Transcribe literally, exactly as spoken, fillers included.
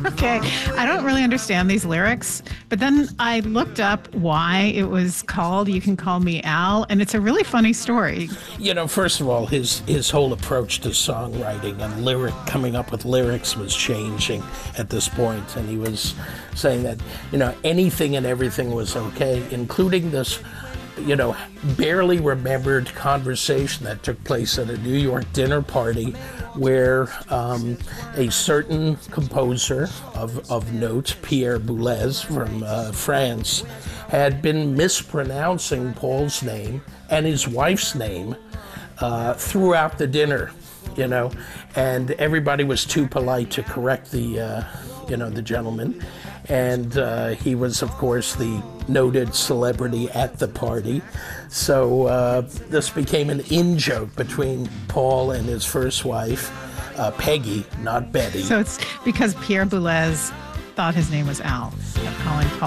Okay, I don't really understand these lyrics, but then I looked up why it was called You Can Call Me Al, and it's a really funny story. You know, first of all, his his whole approach to songwriting and lyric coming up with lyrics was changing at this point, and he was saying that, you know, anything and everything was okay, including this, you know, barely remembered conversation that took place at a New York dinner party where um, a certain composer of, of note, Pierre Boulez from uh, France, had been mispronouncing Paul's name and his wife's name uh, throughout the dinner, you know, and everybody was too polite to correct the, uh, you know, the gentleman. And uh, he was, of course, the noted celebrity at the party. So uh, this became an in-joke between Paul and his first wife, uh, Peggy, not Betty. So it's because Pierre Boulez thought his name was Al, kept calling Paul